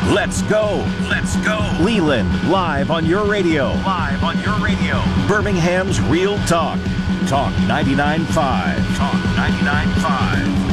Let's go. Let's go. Leland, live on your radio. Live on your radio. Birmingham's Real Talk. Talk 99.5. Talk 99.5.